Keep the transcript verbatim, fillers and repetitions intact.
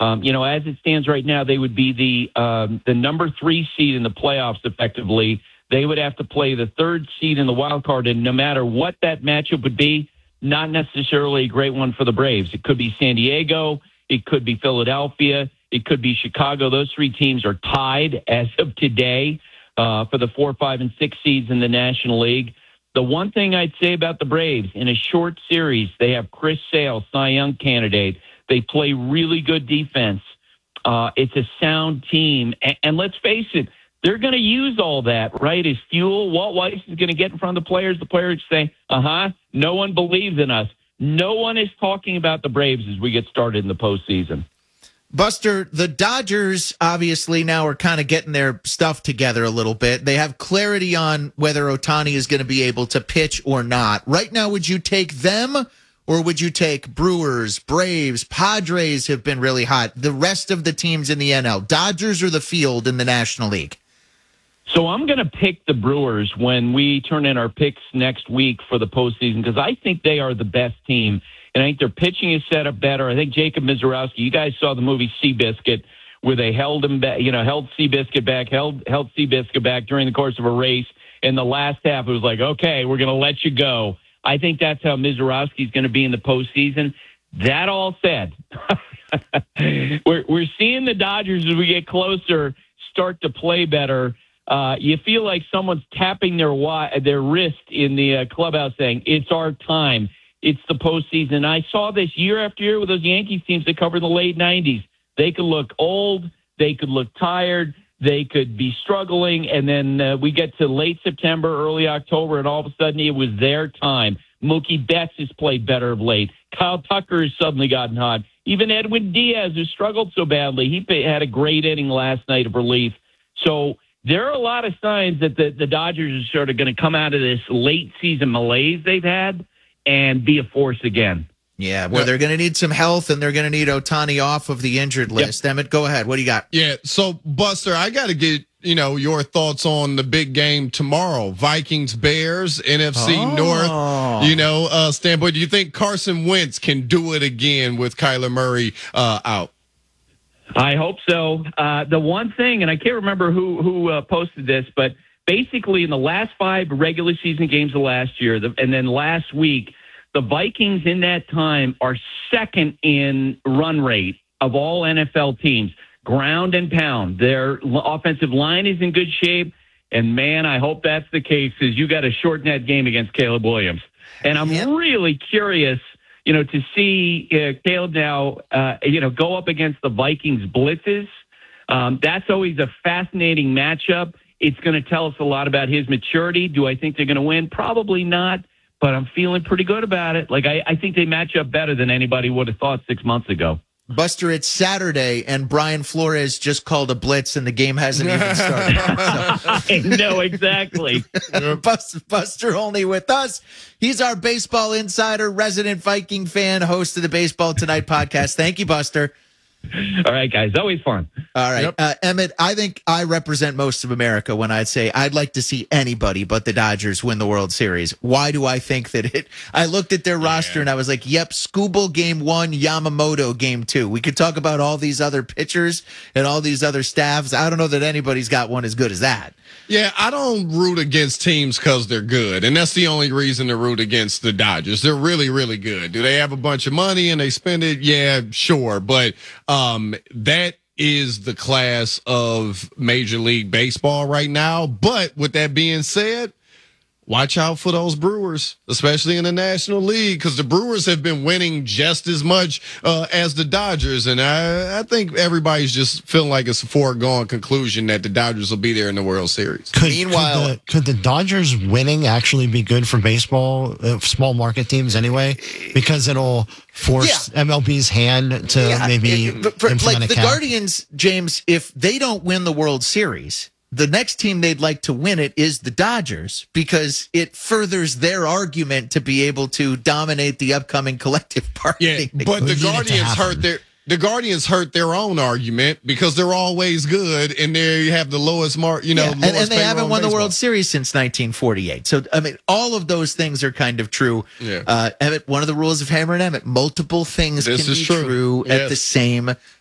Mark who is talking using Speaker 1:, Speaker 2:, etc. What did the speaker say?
Speaker 1: Um, you know, as it stands right now, they would be the um, the number three seed in the playoffs effectively. They would have to play the third seed in the wild card, and no matter what that matchup would be, not necessarily a great one for the Braves. It could be San Diego. It could be Philadelphia. It could be Chicago. Those three teams are tied as of today uh, for the four, five, and six seeds in the National League. The one thing I'd say about the Braves, in a short series, they have Chris Sale, Cy Young candidate. They play really good defense. Uh, it's a sound team. And, and let's face it, they're going to use all that, right, as fuel. Walt Weiss is going to get in front of the players. The players say, uh-huh, no one believes in us. No one is talking about the Braves as we get started in the postseason.
Speaker 2: Buster, the Dodgers obviously now are kind of getting their stuff together a little bit. They have clarity on whether Ohtani is going to be able to pitch or not. Right now, would you take them or would you take Brewers, Braves, Padres have been really hot, the rest of the teams in the N L, Dodgers or the field in the National League?
Speaker 1: So I'm going to pick the Brewers when we turn in our picks next week for the postseason because I think they are the best team. And I think their pitching is set up better. I think Jacob Mizorowski, you guys saw the movie Seabiscuit, where they held him back, you know, held Seabiscuit back, held held Seabiscuit back during the course of a race. In the last half, it was like, okay, we're going to let you go. I think that's how Mizorowski is going to be in the postseason. That all said, we're we're seeing the Dodgers as we get closer start to play better. Uh, you feel like someone's tapping their wa- their wrist in the uh, clubhouse saying, it's our time. It's the postseason. I saw this year after year with those Yankees teams that covered the late nineties. They could look old. They could look tired. They could be struggling. And then uh, we get to late September, early October, and all of a sudden it was their time. Mookie Betts has played better of late. Kyle Tucker has suddenly gotten hot. Even Edwin Diaz, who struggled so badly, he had a great inning last night of relief. So there are a lot of signs that the, the Dodgers are sort of going to come out of this late season malaise they've had and be a force again.
Speaker 2: Yeah, well, they're going to need some health, and they're going to need Ohtani off of the injured list. Yep. Emmett, go ahead. What do you got?
Speaker 3: Yeah, so, Buster, I got to get, you know, your thoughts on the big game tomorrow. Vikings, Bears, N F C oh. North, you know, uh, standpoint. Do you think Carson Wentz can do it again with Kyler Murray uh, out?
Speaker 1: I hope so. Uh, the one thing, and I can't remember who, who uh, posted this, but basically in the last five regular season games of last year, the, and then last week, the Vikings in that time are second in run rate of all N F L teams, ground and pound. Their offensive line is in good shape. And, man, I hope that's the case because you got a short net game against Caleb Williams. And I'm yep. really curious, you know, to see uh, Caleb now, uh, you know, go up against the Vikings blitzes. Um, that's always a fascinating matchup. It's going to tell us a lot about his maturity. Do I think they're going to win? Probably not. But I'm feeling pretty good about it. Like, I, I think they match up better than anybody would have thought six months ago.
Speaker 2: Buster, it's Saturday, and Brian Flores just called a blitz, and the game hasn't even started.
Speaker 1: So. No, exactly.
Speaker 2: Buster, Buster only with us. He's our baseball insider, resident Viking fan, host of the Baseball Tonight podcast. Thank you, Buster.
Speaker 1: All right, guys. Always fun.
Speaker 2: All right.
Speaker 3: Yep.
Speaker 2: Uh, Emmett, I think I represent most of America when I'd say I'd like to see anybody but the Dodgers win the World Series. Why do I think that it? I looked at their yeah. roster and I was like, yep, Skubal game one, Yamamoto game two. We could talk about all these other pitchers and all these other staffs. I don't know that anybody's got one as good as that.
Speaker 3: Yeah, I don't root against teams because they're good, and that's the only reason to root against the Dodgers. They're really, really good. Do they have a bunch of money and they spend it? Yeah, sure, but um, that is the class of Major League Baseball right now. But with that being said, watch out for those Brewers, especially in the National League, because the Brewers have been winning just as much uh, as the Dodgers. And I, I think everybody's just feeling like it's a foregone conclusion that the Dodgers will be there in the World Series.
Speaker 4: Could,
Speaker 2: Meanwhile,
Speaker 4: could the, could the Dodgers winning actually be good for baseball, uh, small market teams anyway? Because it'll force yeah. M L B's hand to yeah, maybe it, but for, implement
Speaker 2: like
Speaker 4: a
Speaker 2: the
Speaker 4: cap.
Speaker 2: Guardians, James, if they don't win the World Series, the next team they'd like to win it is the Dodgers because it furthers their argument to be able to dominate the upcoming collective bargaining.
Speaker 3: Yeah, but the Guardians hurt their the Guardians hurt their own argument because they're always good and they have the lowest mark, you know,
Speaker 2: yeah, and, and they haven't won the World Series since nineteen forty-eight. So I mean, all of those things are kind of true.
Speaker 3: Yeah.
Speaker 2: Uh, Emmett, one of the rules of Hammer and Emmett: multiple things
Speaker 3: this
Speaker 2: can
Speaker 3: is
Speaker 2: be
Speaker 3: true,
Speaker 2: true
Speaker 3: yes.
Speaker 2: at the same